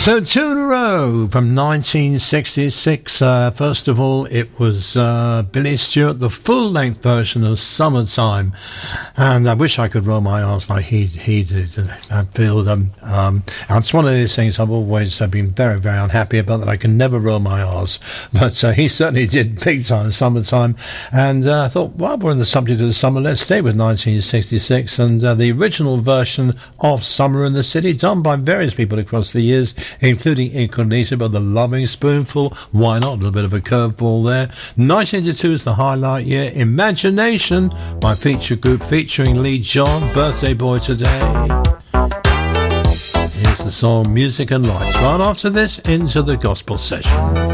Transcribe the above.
So two in a row from 1966. First of all, it was Billy Stewart, the full-length version of Summertime. And I wish I could roll my arse like he did. I feel it's one of these things I've always been very, very unhappy about, that I can never roll my arse. But he certainly did big time Summertime. And I thought, while we're on the subject of the summer, let's stay with 1966 and the original version of Summer in the City, done by various people across the years, including Incognito, but the Loving Spoonful. Why not? A little bit of a curveball there. 1982 is the highlight year. Imagination, my feature group featuring Lee John, Birthday Boy Today. Here's the song Music and Lights. Right after this, into the gospel session.